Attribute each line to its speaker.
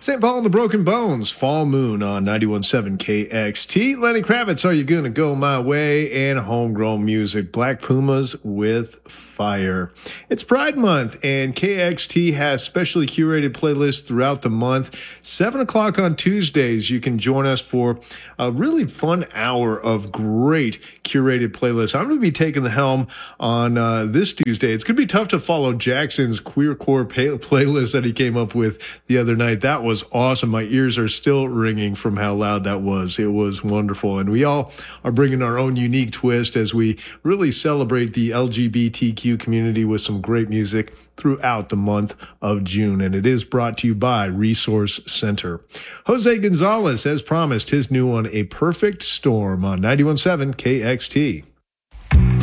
Speaker 1: St. Paul and the Broken Bones, Fall Moon on 91.7 KXT. Lenny Kravitz, Are You Gonna Go My Way? And homegrown music, Black Pumas with Fire. It's Pride Month, and KXT has specially curated playlists throughout the month. 7 o'clock on Tuesdays, you can join us for a really fun hour of great curated playlists. I'm going to be taking the helm on this Tuesday. It's going to be tough to follow Jackson's queercore playlist that he came up with the other night. That was awesome. My ears are still ringing from how loud that was. It was wonderful. And we all are bringing our own unique twist as we really celebrate the LGBTQ community with some great music throughout the month of June. And it is brought to you by Resource Center. Jose Gonzalez has promised his new one, A Perfect Storm, on 91.7 KXT.